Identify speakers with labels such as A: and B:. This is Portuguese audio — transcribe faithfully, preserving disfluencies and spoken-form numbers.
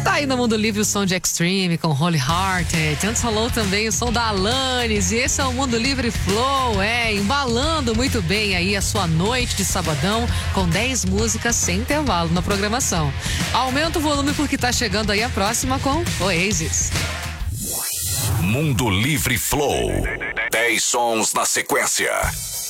A: Tá aí no Mundo Livre o som de Extreme com Holy Hearted. Antes rolou também o som da Alanis. E esse é o Mundo Livre Flow, é, embalando muito bem aí a sua noite de sabadão com dez músicas sem intervalo na programação. Aumenta o volume porque tá chegando aí a próxima com Oasis.
B: Mundo Livre Flow. dez sons na sequência.